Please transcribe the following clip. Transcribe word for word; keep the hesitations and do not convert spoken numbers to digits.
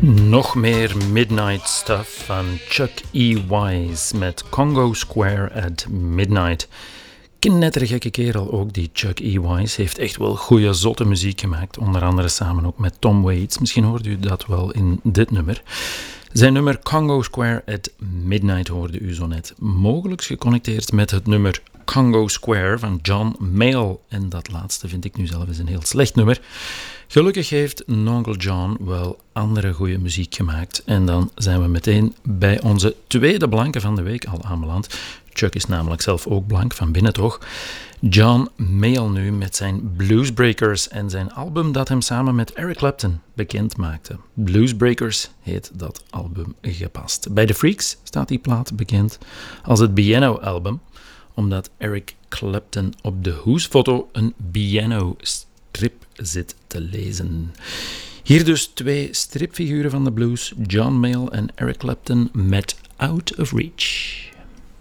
Nog meer Midnight Stuff van Chuck E. Wise met Congo Square at Midnight. Knettergekke kerel ook, die Chuck E. Wise. Heeft echt wel goede, zotte muziek gemaakt. Onder andere samen ook met Tom Waits. Misschien hoort u dat wel in dit nummer. Zijn nummer Congo Square at Midnight hoorde u zo net. Mogelijk geconnecteerd met het nummer Congo Square van John Mayall. En dat laatste vind ik nu zelf eens een heel slecht nummer. Gelukkig heeft Nonkel John wel andere goede muziek gemaakt. En dan zijn we meteen bij onze tweede blanke van de week al aanbeland. Chuck is namelijk zelf ook blank, van binnen toch. John Mayall nu met zijn Bluesbreakers en zijn album dat hem samen met Eric Clapton bekend maakte. Bluesbreakers heet dat album gepast. Bij The Freaks staat die plaat bekend als het Piano-album, omdat Eric Clapton op de hoesfoto een piano-strip zit te lezen. Hier dus twee stripfiguren van de blues, John Mayall en Eric Clapton met Out of Reach.